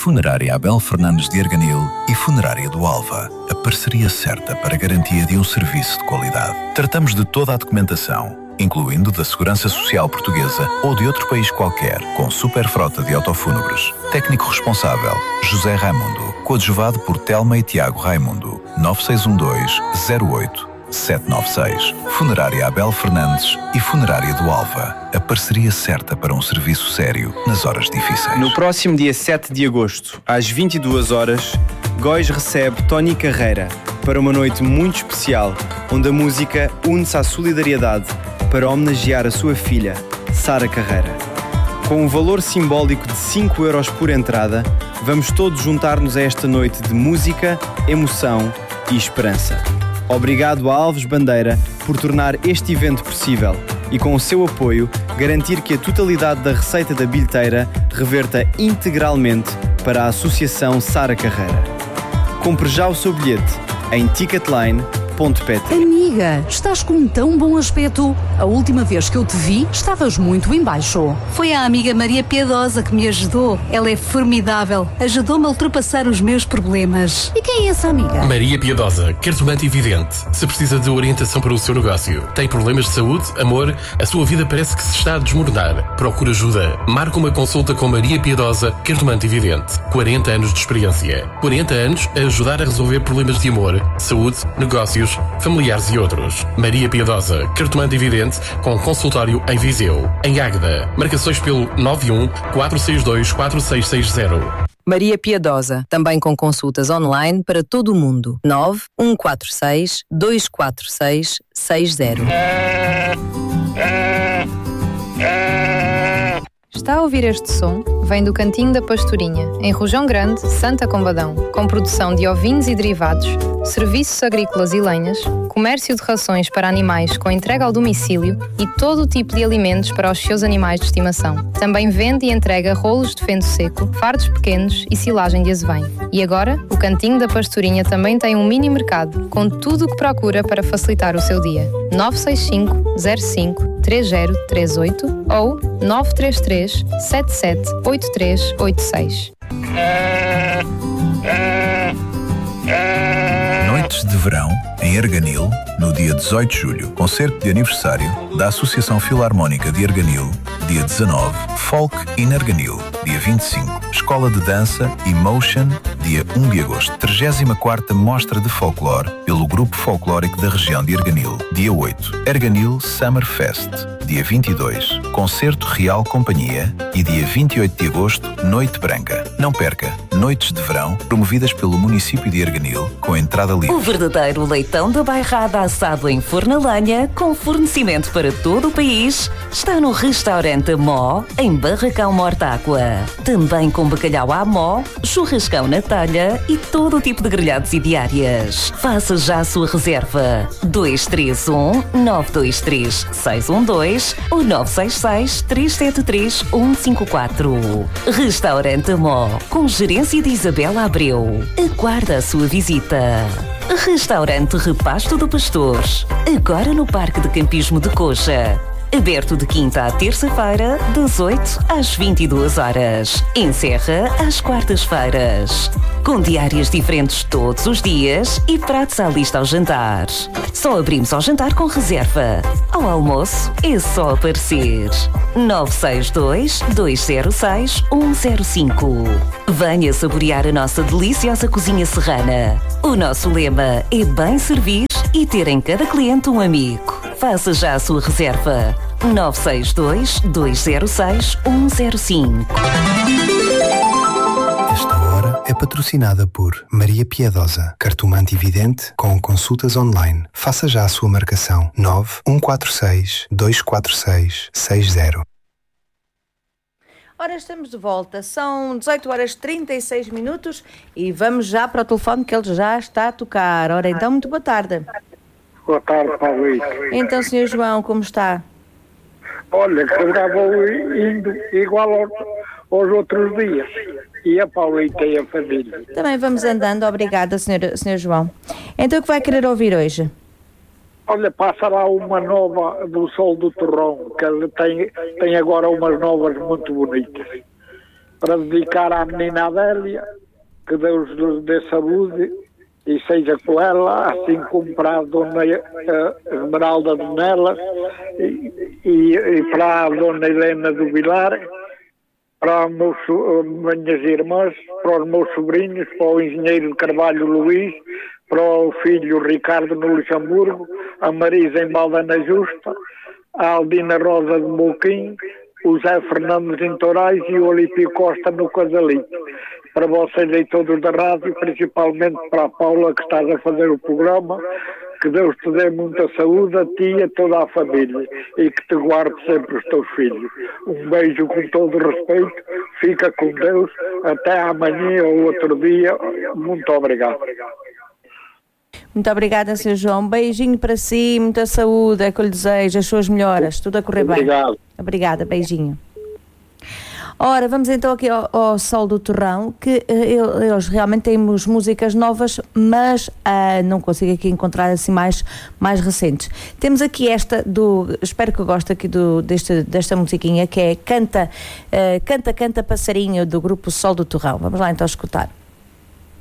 Funerária Abel Fernandes de Arganil e Funerária do Alva. A parceria certa para a garantia de um serviço de qualidade. Tratamos de toda a documentação, incluindo da Segurança Social Portuguesa ou de outro país qualquer, com super frota de autofúnebres. Técnico responsável, José Raimundo. Coadjuvado por Telma e Tiago Raimundo. 9612-08-796. Funerária Abel Fernandes e Funerária do Alva. A parceria certa para um serviço sério nas horas difíceis. No próximo dia 7 de agosto, às 22 horas, Góis recebe Tony Carreira para uma noite muito especial, onde a música une-se à solidariedade para homenagear a sua filha, Sara Carreira. Com um valor simbólico de 5 euros por entrada, vamos todos juntar-nos a esta noite de música, emoção e esperança. Obrigado a Alves Bandeira por tornar este evento possível e, com o seu apoio, garantir que a totalidade da receita da bilheteira reverta integralmente para a Associação Sara Carreira. Compre já o seu bilhete em ticketline.pt. Amiga, estás com um tão bom aspecto. A última vez que eu te vi, estavas muito em baixo. Foi a amiga Maria Piedosa que me ajudou. Ela é formidável. Ajudou-me a ultrapassar os meus problemas. E quem é essa amiga? Maria Piedosa, cartomante e vidente. Se precisa de orientação para o seu negócio, tem problemas de saúde, amor, a sua vida parece que se está a desmoronar. Procura ajuda. Marca uma consulta com Maria Piedosa, cartomante e vidente. 40 anos de experiência. 40 anos a ajudar a resolver problemas de amor, saúde, negócios, familiares e outros. Maria Piedosa, cartomante e vidente, com consultório em Viseu. Em Águeda, marcações pelo 91 462 4660. Maria Piedosa, também com consultas online para todo o mundo. 9146 246 60. Está a ouvir este som? Vem do Cantinho da Pastorinha, em Rojão Grande, Santa Combadão, com produção de ovinos e derivados, serviços agrícolas e lenhas, comércio de rações para animais com entrega ao domicílio e todo o tipo de alimentos para os seus animais de estimação. Também vende e entrega rolos de feno seco, fardos pequenos e silagem de azevém. E agora, o Cantinho da Pastorinha também tem um mini mercado, com tudo o que procura para facilitar o seu dia. 965 05 3038 ou 933 77 8386. Noites de verão em Arganil, no dia 18 de julho, concerto de aniversário da Associação Filarmónica de Arganil, dia 19, Folk in Arganil, dia 25, Escola de Dança Emotion, dia 1 de agosto, 34ª Mostra de Folclore pelo Grupo Folclórico da região de Arganil, dia 8, Arganil Summer Fest, dia 22, Concerto Real Companhia e dia 28 de agosto, Noite Branca. Não perca, noites de verão promovidas pelo município de Arganil com entrada livre. O verdadeiro leitão da bairrada assado em forno a lenha, com fornecimento para todo o país, está no restaurante Mó, em Barracão Mortágua. Também com bacalhau à mó, churrascão na talha e todo o tipo de grelhados e diárias. Faça já a sua reserva. 231 923 612 ou 966 373 154. Restaurante Mó, com gerência de Isabela Abreu. Aguarda a sua visita. Restaurante Repasto do Pastor, agora no Parque de Campismo de Coxa. Aberto de quinta à terça-feira, das 8 às 22 horas. Encerra às quartas-feiras. Com diárias diferentes todos os dias e pratos à lista ao jantar. Só abrimos ao jantar com reserva. Ao almoço é só aparecer. 962-206-105. Venha saborear a nossa deliciosa cozinha serrana. O nosso lema é bem servir e ter em cada cliente um amigo. Faça já a sua reserva. 962-206-105. Esta hora é patrocinada por Maria Piedosa, cartomante e vidente com consultas online. Faça já a sua marcação. 9146-246-60. Ora, estamos de volta. São 18 horas 36 minutos e vamos já para o telefone que ele já está a tocar. Ora, então, muito boa tarde. Boa tarde, Paulo. Então, Sr. João, como está? Olha, que já vou indo igual aos outros dias. E a Paulita e a família. Também vamos andando, obrigada, Sr. João. Então, o que vai querer ouvir hoje? Olha, passa lá uma nova do Sol do Torrão, que ele tem agora umas novas muito bonitas. para dedicar à menina Adélia, que Deus lhe dê saúde e seja com ela, assim como para a dona Esmeralda de Nelas e para a dona Helena do Vilar, para as minhas irmãs, para os meus sobrinhos, para o engenheiro de Carvalho Luís, para o filho Ricardo no Luxemburgo, a Marisa em Baldana Justa, a Aldina Rosa de Moquim, o Zé Fernandes em Torais e o Olímpio Costa no Casalito. Para vocês aí todos da rádio, principalmente para a Paula que estás a fazer o programa, que Deus te dê muita saúde a ti e a toda a família e que te guarde sempre os teus filhos. Um beijo com todo o respeito, fica com Deus, até amanhã ou outro dia, muito obrigado. Muito obrigada, Sr. João. Um beijinho para si, muita saúde, é que eu lhe desejo, as suas melhoras, tudo a correr bem. Obrigado. Obrigada, beijinho. Ora, vamos então aqui ao Sol do Torrão, que eles realmente temos músicas novas, mas não consigo aqui encontrar assim mais recentes. Temos aqui esta espero que goste aqui desta musiquinha, que é Canta Passarinho, do grupo Sol do Torrão. Vamos lá então escutar.